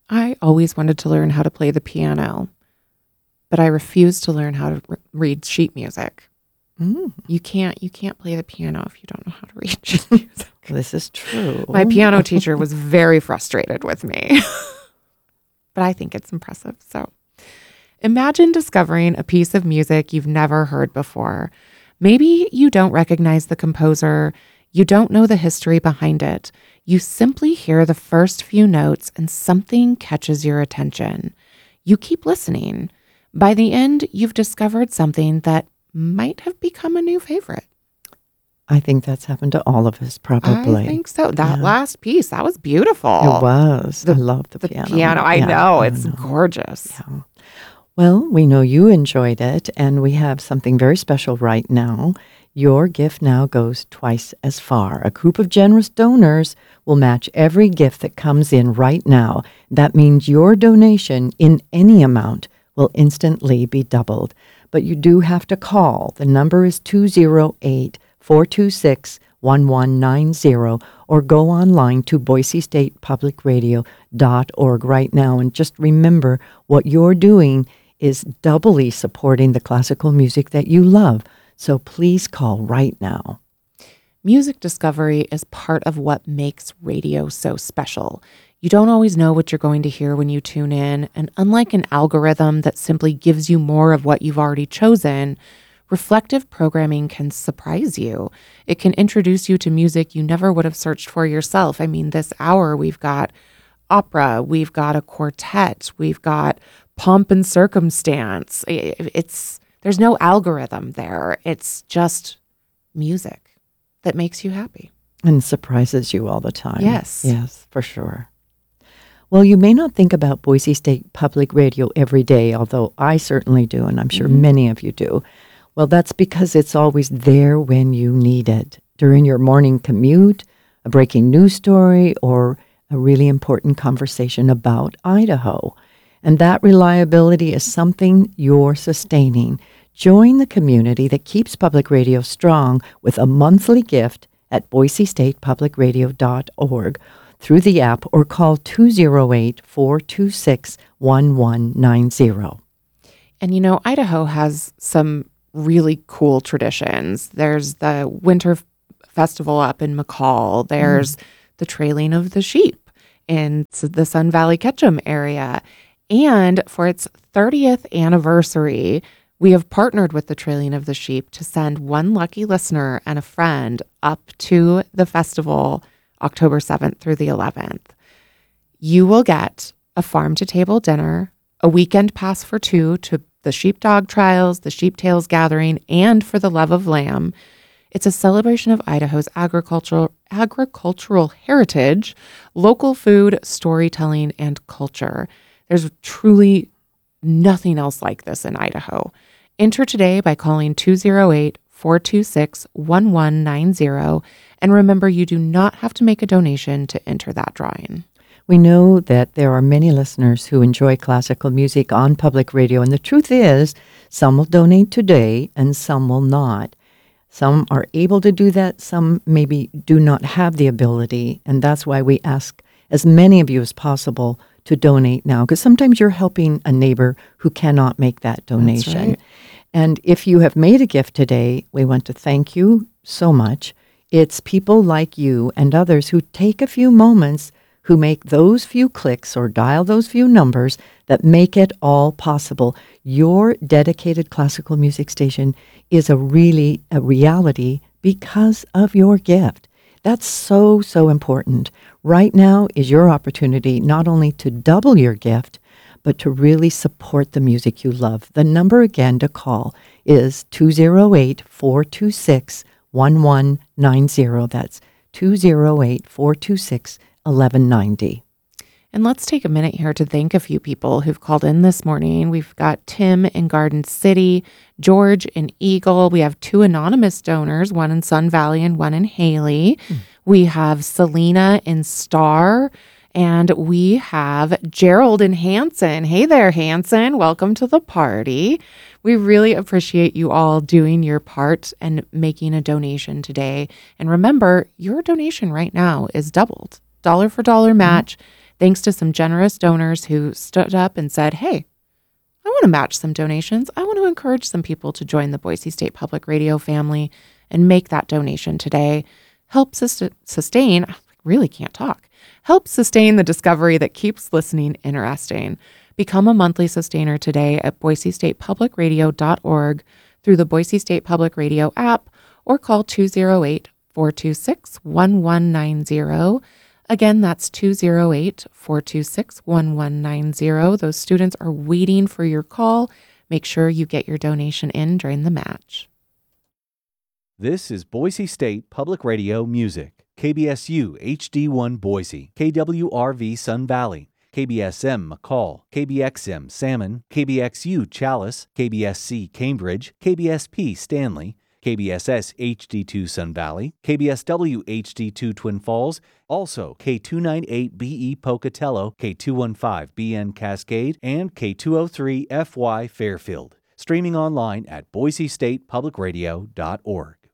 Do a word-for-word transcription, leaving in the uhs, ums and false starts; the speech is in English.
I always wanted to learn how to play the piano, but I refused to learn how to re- read sheet music. Mm. You can't you can't play the piano if you don't know how to read sheet music. This is true. My piano teacher was very frustrated with me, but I think it's impressive. So imagine discovering a piece of music you've never heard before. Maybe you don't recognize the composer. You don't know the history behind it. You simply hear the first few notes and something catches your attention. You keep listening. By the end, you've discovered something that might have become a new favorite. I think that's happened to all of us, probably. I think so. That Yeah. last piece, that was beautiful. It was. The- I love the, The piano. piano, I Yeah, know. I It's know. gorgeous. Yeah. Well, we know you enjoyed it, and we have something very special right now. Your gift now goes twice as far. A group of generous donors will match every gift that comes in right now. That means your donation in any amount will instantly be doubled. But you do have to call. The number is two oh eight, four two six, one one nine zero or go online to boise state public radio dot org right now. And just remember, what you're doing is doubly supporting the classical music that you love. So please call right now. Music discovery is part of what makes radio so special. You don't always know what you're going to hear when you tune in, and unlike an algorithm that simply gives you more of what you've already chosen, reflective programming can surprise you. It can introduce you to music you never would have searched for yourself. I mean, this hour we've got opera, we've got a quartet, we've got pomp and circumstance. It's there's no algorithm there. It's just music that makes you happy. And surprises you all the time. Yes. Yes, for sure. Well, you may not think about Boise State Public Radio every day, although I certainly do, and I'm sure Mhm. many of you do. Well, that's because it's always there when you need it. During your morning commute, a breaking news story, or a really important conversation about Idaho. And that reliability is something you're sustaining. Join the community that keeps public radio strong with a monthly gift at boise state public radio dot org through the app or call two oh eight, four two six, one one nine zero. And you know, Idaho has some really cool traditions. There's the Winter F- Festival up in McCall. There's the trailing of the sheep in s- the Sun Valley Ketchum area. And for its thirtieth anniversary, we have partnered with the Trailing of the Sheep to send one lucky listener and a friend up to the festival October seventh through the eleventh. You will get a farm-to-table dinner, a weekend pass for two to the sheepdog trials, the Sheep Tales Gathering, and For the Love of Lamb. It's a celebration of Idaho's agricultural agricultural heritage, local food, storytelling, and culture. There's truly nothing else like this in Idaho. Enter today by calling two oh eight, four two six, one one nine zero. And remember, you do not have to make a donation to enter that drawing. We know that there are many listeners who enjoy classical music on public radio, and the truth is, some will donate today and some will not. Some are able to do that, some maybe do not have the ability, and that's why we ask as many of you as possible to donate now, because sometimes you're helping a neighbor who cannot make that donation. right. And if you have made a gift today, we want to thank you so much. It's people like you and others who take a few moments, who make those few clicks or dial those few numbers that make it all possible. Your dedicated classical music station is a really a reality because of your gift. That's so, so important. Right now is your opportunity not only to double your gift, but to really support the music you love. The number again to call is two oh eight, four two six, one one nine zero. That's two oh eight, four two six, one one nine zero. And let's take a minute here to thank a few people who've called in this morning. We've got Tim in Garden City, George in Eagle. We have two anonymous donors, one in Sun Valley and one in Haley. Mm. We have Selena in Star, and we have Gerald in Hanson. Hey there, Hanson. Welcome to the party. We really appreciate you all doing your part and making a donation today. And remember, your donation right now is doubled. Dollar for dollar match. Mm-hmm. Thanks to some generous donors who stood up and said, hey, I want to match some donations. I want to encourage some people to join the Boise State Public Radio family and make that donation today. Help sus- sustain, I really can't talk, help sustain the discovery that keeps listening interesting. Become a monthly sustainer today at boise state public radio dot org through the Boise State Public Radio app or call two oh eight, four two six, one one nine zero. Again, that's two oh eight, four two six, one one nine zero. Those students are waiting for your call. Make sure you get your donation in during the match. This is Boise State Public Radio Music. K B S U H D one Boise, K W R V Sun Valley, K B S M McCall, K B X M Salmon, K B X U Chalice, K B S C Cambridge, K B S P Stanley, K B S S H D two Sun Valley, K B S W H D two Twin Falls, also K two ninety-eight B E Pocatello, K two fifteen B N Cascade, and K two oh three F Y Fairfield. Streaming online at boise state public radio dot org.